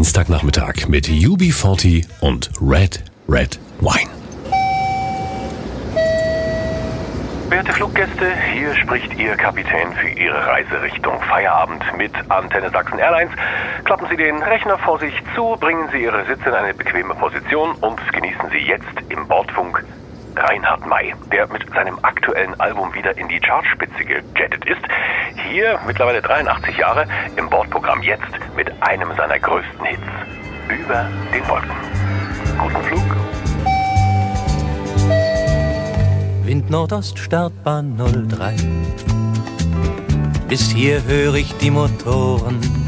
Dienstagnachmittag mit UB40 und Red Wine. Werte Fluggäste, hier spricht Ihr Kapitän für Ihre Reise Richtung Feierabend mit Antenne Sachsen Airlines. Klappen Sie den Rechner vor sich zu, bringen Sie Ihre Sitze in eine bequeme Position und genießen Sie jetzt im Bordfunk Reinhard May, der mit seinem aktuellen Album wieder in die Chartspitze gejettet ist. Hier, mittlerweile 83 Jahre, im Bordprogramm jetzt mit einem seiner größten Hits. Über den Wolken. Guten Flug. Wind Nordost, Startbahn 03. Bis hier höre ich die Motoren